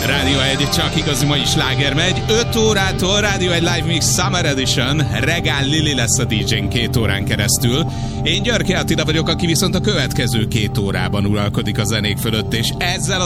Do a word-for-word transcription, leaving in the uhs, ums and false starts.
Rádió egy, csak igazi mai sláger megy. öt órától Rádió egy Live Mix Summer Edition. Regál Lili lesz a dé dzsén két órán keresztül. Én Györky Attila vagyok, aki viszont a következő két órában uralkodik a zenék fölött, és ezzel